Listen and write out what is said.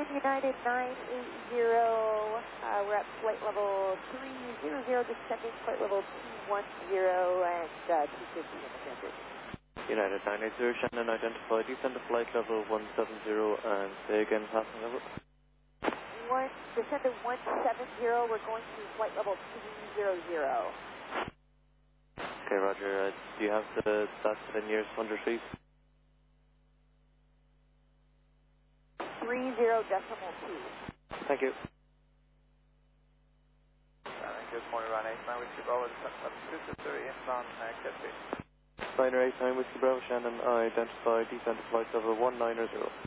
United 980, we're at flight level 300, descending flight level 210 and 250 in the transition. United 980, Shannon identified, descend to flight level 170 and say again passing level. Descend to 170, we're going to flight level 300. Okay, roger. Do you have the stats 10 years 100 feet? 30.2. Thank you. Good morning, Run 89 Whiskey Bravo, descent 223 inbound, Cape. Liner 89 Whiskey Bravo, Shannon identified, descend to flight level 190.